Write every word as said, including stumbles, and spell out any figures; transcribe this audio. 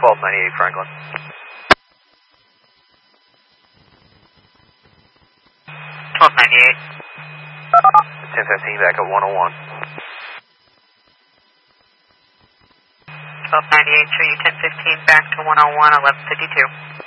twelve ninety-eight Franklin. twelve ninety-eight. ten fifteen back at one oh one. twelve ninety-eight, show you ten fifteen back to one oh one, eleven fifty-two.